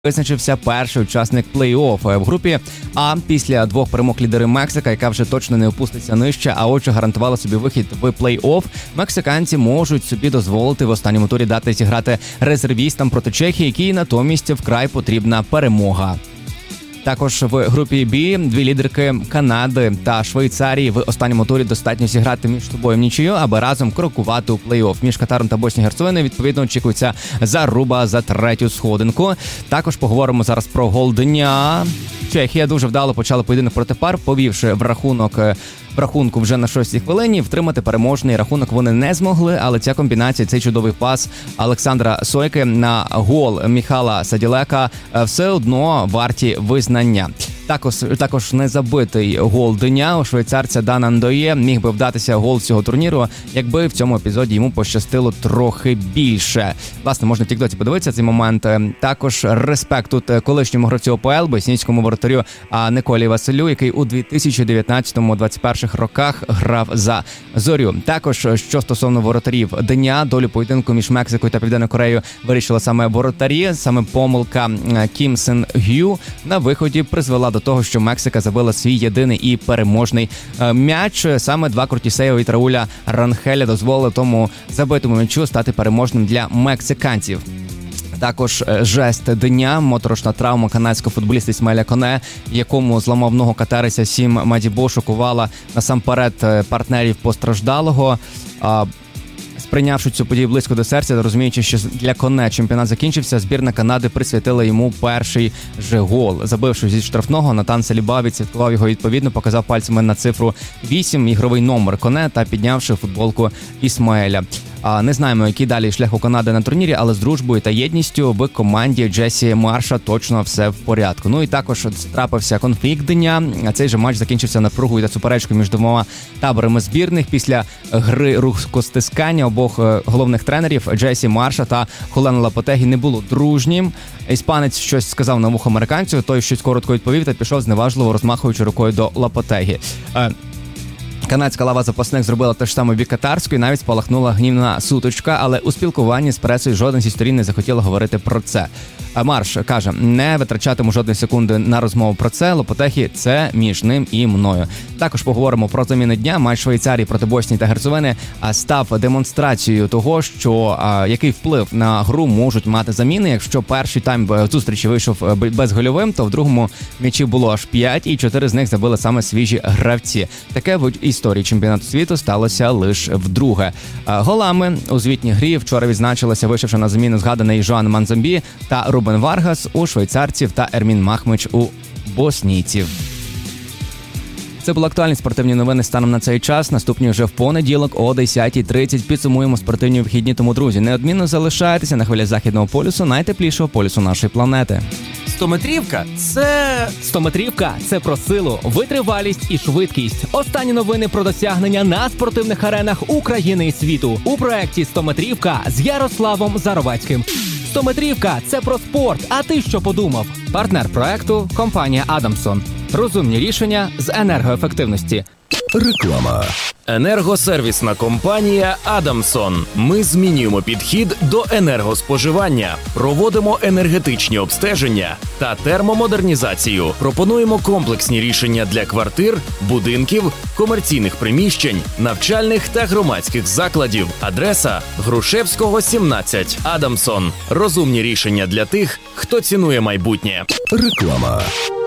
визначився перший учасник плей-офф в групі А. Після двох перемог лідери Мексика, яка вже точно не опуститься нижче, а отже гарантувала собі вихід в плей-офф, мексиканці можуть собі дозволити в останньому турі дати зіграти резервістам проти Чехії, якій натомість вкрай потрібна перемога. Також в групі Б дві лідерки Канади та Швейцарії в останньому турі достатньо зіграти між собою в нічию, аби разом крокувати у плей-офф. Між Катаром та Боснією і Герцеговиною, відповідно, очікується заруба за третю сходинку. Також поговоримо зараз про гол дня. Чехія дуже вдало почала поєдинок проти пар, повівши в рахунку вже на 6-й хвилині. Втримати переможний рахунок вони не змогли, але ця комбінація, цей чудовий пас Олександра Сойки на гол Міхала Саділека все одно варті визнання. Також незабитий гол дня у швейцарця Дана Ндоє міг би вдатися гол цього турніру, якби в цьому епізоді йому пощастило трохи більше. Власне, можна в тіктоці подивитися цей момент. Також респект тут колишньому гравцю ОПЛ, боснійському воротарю Николі Василю, який у 2019-2021 роках грав за Зорю. Також, що стосовно воротарів дня, долю поєдинку між Мексикою та Південною Кореєю вирішила саме воротарі. Саме помилка Кім Сен Гю на виході призвела до того, що Мексика забила свій єдиний і переможний м'яч. Саме два круті сейви від Рауля Ранхеля дозволили тому забитому м'ячу стати переможним для мексиканців. Також жест дня, моторошна травма канадського футболіста Ісмаїля Коне, якому зламав ногу катарися Сім Мадібо, шокувала насамперед партнерів постраждалого. Сприйнявши цю подію близько до серця та розуміючи, що для Коне чемпіонат закінчився, збірна Канади присвятила йому перший же гол. Забивши зі штрафного, Натан Саліба відсвяткував його відповідно, показав пальцями на цифру 8, ігровий номер Коне та піднявши футболку Ісмаеля. Не знаємо, який далі шлях у Канади на турнірі, але з дружбою та єдністю в команді Джесі Марша точно все в порядку. Ну і також трапився конфлікт дня. Цей же матч закінчився напругою та суперечкою між двома таборами збірних. Після гри рукостискання обох головних тренерів Джесі Марша та Холена Лопетегі не було дружнім. Іспанець щось сказав на вухо американцю, той щось коротко відповів та пішов зневажливо, розмахуючи рукою до Лопетегі. Канадська лава запасних зробила те ж саме бік катарської, навіть спалахнула гнівна сутичка, але у спілкуванні з пресою жоден зі сторін не захотіла говорити про це. Марш каже, не витрачатиму жодної секунди на розмову про це, Лопетегі – це між ним і мною. Також поговоримо про заміни дня. Матч Швейцарії проти Боснії та Герцеговини став демонстрацією того, що який вплив на гру можуть мати заміни. Якщо перший тайм зустрічі вийшов безгольовим, то в другому м'ячів було аж 5, і 4 з них забили саме свіжі гравці. Таке в історії чемпіонату світу сталося лише вдруге. Голами у звітній грі вчора відзначилися, вийшовши на заміну згаданий Жоан Манзамбі та Рубен Варгас у швейцарців та Ермін Махмич у боснійців. Це були актуальні спортивні новини станом на цей час. Наступні вже в понеділок о 10:30 підсумуємо спортивні вихідні. Тому, друзі, неодмінно залишайтеся на хвилях Західного полюсу, найтеплішого полюсу нашої планети. Стометрівка – це про силу, витривалість і швидкість. Останні новини про досягнення на спортивних аренах України і світу. У проєкті «Стометрівка» з Ярославом Заровацьким. Стометрівка – це про спорт. А ти що подумав? Партнер проекту – компанія «Адамсон». Розумні рішення з енергоефективності. Реклама. Енергосервісна компанія «Адамсон». Ми змінюємо підхід до енергоспоживання, проводимо енергетичні обстеження та термомодернізацію. Пропонуємо комплексні рішення для квартир, будинків, комерційних приміщень, навчальних та громадських закладів. Адреса – Грушевського, 17. «Адамсон». Розумні рішення для тих, хто цінує майбутнє. Реклама.